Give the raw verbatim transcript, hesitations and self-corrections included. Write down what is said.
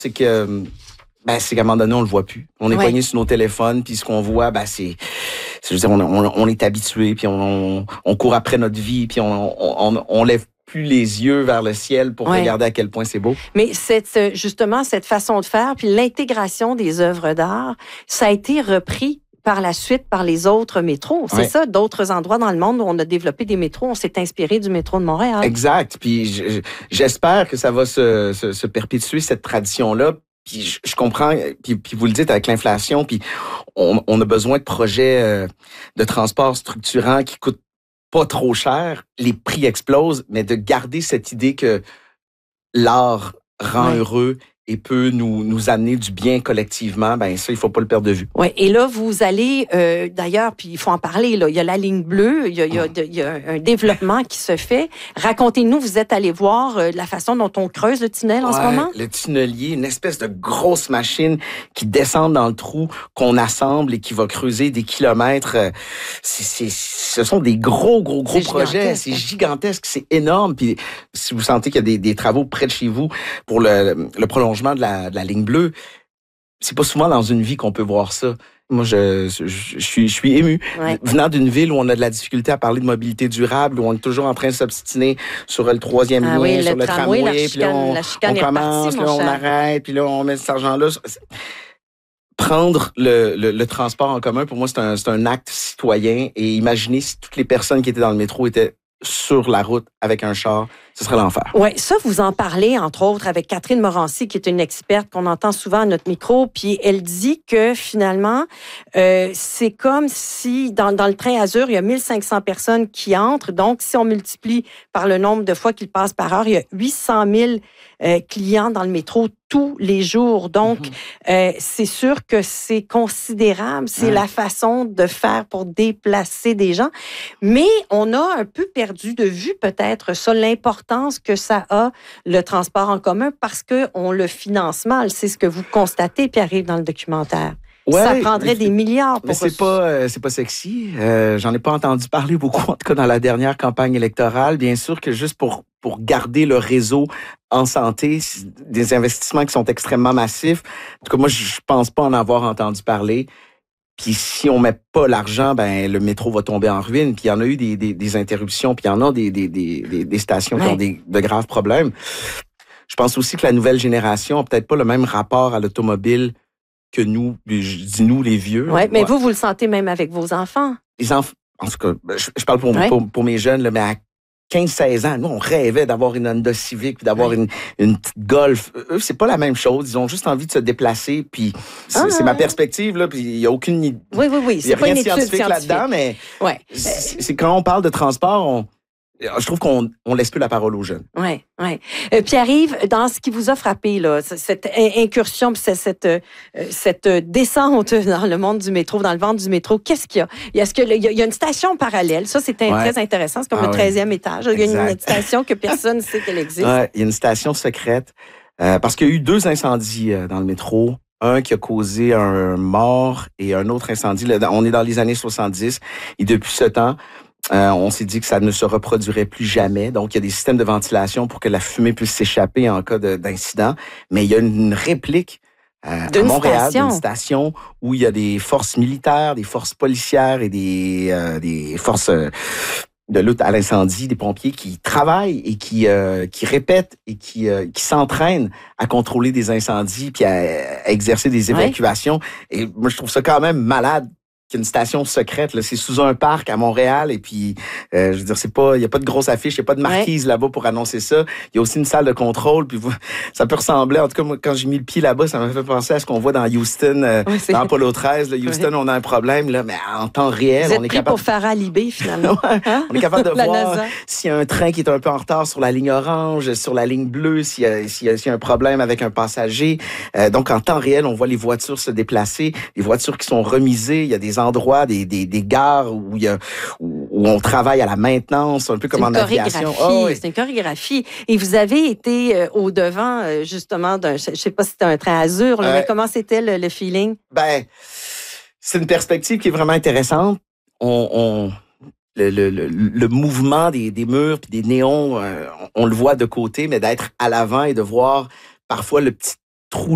c'est que ben, c'est qu'à un moment donné, on le voit plus. On est Ouais. pogné sur nos téléphones, puis ce qu'on voit, ben, c'est... c'est je veux dire, on, on, on est habitué, puis on, on, on court après notre vie, puis on, on, on, on lève plus les yeux vers le ciel pour Ouais. regarder à quel point c'est beau. Mais cette, justement, cette façon de faire, puis l'intégration des œuvres d'art, ça a été repris par la suite par les autres métros. C'est Ouais. ça, d'autres endroits dans le monde où on a développé des métros, on s'est inspiré du métro de Montréal. Exact. Puis je- j'espère que ça va se, se, se perpétuer, cette tradition-là. Puis je, je comprends, puis, puis vous le dites avec l'inflation, puis on, on a besoin de projets euh, de transport structurants qui coûtent pas trop cher. Les prix explosent, mais de garder cette idée que l'art rend Ouais. heureux et peut nous, nous amener du bien collectivement, ben ça, il faut pas le perdre de vue. Oui, et là, vous allez, euh, d'ailleurs, puis il faut en parler, là, il y a la ligne bleue, il y a, il y a, de- il y a un développement qui se fait. Racontez-nous, vous êtes allé voir euh, la façon dont on creuse le tunnel en ce Ouais, moment? le tunnelier, une espèce de grosse machine qui descend dans le trou, qu'on assemble et qui va creuser des kilomètres. Euh, C'est, c'est, ce sont des gros, gros, gros C'est projets. gigantesque, C'est hein. gigantesque, c'est énorme. Puis si vous sentez qu'il y a des, des travaux près de chez vous pour le, le prolongement de la, de la ligne bleue, c'est pas souvent dans une vie qu'on peut voir ça. Moi, je, je, je suis, je suis ému. Ouais. Venant d'une ville où on a de la difficulté à parler de mobilité durable, où on est toujours en train de s'obstiner sur le troisième Ah lien, oui, le sur le tramway, tramway, la puis là, chicane- on, la chicane on est commence, repartie, mon là, on cher. arrête, puis là, on met cet argent-là. Prendre le, le, le transport en commun, pour moi, c'est un, c'est un acte citoyen. Et imaginez si toutes les personnes qui étaient dans le métro étaient sur la route avec un char, ce serait l'enfer. Oui, ça, vous en parlez, entre autres, avec Catherine Morancy, qui est une experte qu'on entend souvent à notre micro, puis elle dit que, finalement, euh, c'est comme si, dans, dans le train Azur, il y a mille cinq cents personnes qui entrent, donc, si on multiplie par le nombre de fois qu'ils passent par heure, il y a huit cent mille euh, clients dans le métro tous les jours. Donc, mm-hmm. euh, c'est sûr que c'est considérable, c'est ouais. la façon de faire pour déplacer des gens, mais on a un peu perdu de vue, peut-être, ça, l'importance que ça a, le transport en commun, parce qu'on le finance mal. C'est ce que vous constatez, Pierre-Yves, dans le documentaire. Ouais, ça prendrait des milliards pour... Mais c'est pas, euh, c'est pas sexy. Euh, j'en ai pas entendu parler beaucoup, en tout cas dans la dernière campagne électorale. Bien sûr que juste pour, pour garder le réseau en santé, des investissements qui sont extrêmement massifs. En tout cas, moi, je pense pas en avoir entendu parler. Puis si on met pas l'argent, ben le métro va tomber en ruine. Puis il y en a eu des, des, des interruptions, puis il y en a des, des, des, des stations ouais. qui ont des, de graves problèmes. Je pense aussi que la nouvelle génération a peut-être pas le même rapport à l'automobile que nous, je dis nous les vieux. Oui, mais ouais. vous, vous le sentez même avec vos enfants. Les enfants, en tout cas, je, je parle pour, ouais. pour, pour mes jeunes, là, mais à quinze seize ans, nous, on rêvait d'avoir une Honda Civic, puis d'avoir ouais. une, une petite Golf. Eux, c'est pas la même chose. Ils ont juste envie de se déplacer, puis c'est, ah, c'est ma perspective, là, puis il y a aucune... Oui, oui, oui. Il y a pas rien une de scientifique, scientifique là-dedans, mais ouais. c'est, c'est quand on parle de transport, on... Je trouve qu'on on laisse plus la parole aux jeunes. Oui, oui. Euh, Pierre-Yves, dans ce qui vous a frappé, là, cette incursion, cette, cette, euh, cette descente dans le monde du métro, dans le ventre du métro, qu'est-ce qu'il y a? Est-ce qu'il y a, il y a une station parallèle? Ça, c'est ouais. très intéressant. C'est comme ah, le treizième oui. étage. Il y a une, une station que personne ne sait qu'elle existe. Ouais, il y a une station secrète. Euh, parce qu'il y a eu deux incendies euh, dans le métro. Un qui a causé un mort et un autre incendie. Là, on est dans les années soixante-dix. Et depuis ce temps... Euh, on s'est dit que ça ne se reproduirait plus jamais. Donc, il y a des systèmes de ventilation pour que la fumée puisse s'échapper en cas de, d'incident. Mais il y a une réplique euh, à Montréal station. d'une station où il y a des forces militaires, des forces policières et des, euh, des forces euh, de lutte à l'incendie, des pompiers qui travaillent et qui, euh, qui répètent et qui, euh, qui s'entraînent à contrôler des incendies puis à, à exercer des évacuations. Ouais. Et moi, je trouve ça quand même malade. Une station secrète, là, c'est sous un parc à Montréal et puis euh, je veux dire c'est pas, il y a pas de grosse affiche, il y a pas de marquise ouais. là-bas pour annoncer ça. Il y a aussi une salle de contrôle puis vous, ça peut ressembler. En tout cas moi quand j'ai mis le pied là-bas, ça m'a fait penser à ce qu'on voit dans Houston, euh, oui, dans Apollo treize. Là, Houston, ouais. on a un problème là, mais en temps réel, vous êtes on est pris capable pour Farah Libé finalement. hein? On est capable de voir s'il y a un train qui est un peu en retard sur la ligne orange, sur la ligne bleue, s'il y a, s'il y a, s'il y a un problème avec un passager. Euh, donc en temps réel, on voit les voitures se déplacer, les voitures qui sont remisées. Il y a des endroits, des, des des gares où il y a où, où on travaille à la maintenance, un peu comme en aviation. Oh, oui. C'est une chorégraphie. Et vous avez été euh, au devant euh, justement d'un, je sais pas si c'était un train Azur, là, euh, mais comment c'était le, le feeling? Ben, c'est une perspective qui est vraiment intéressante. On, on le, le, le, le mouvement des, des murs puis des néons, euh, on, on le voit de côté, mais d'être à l'avant et de voir parfois le petit trou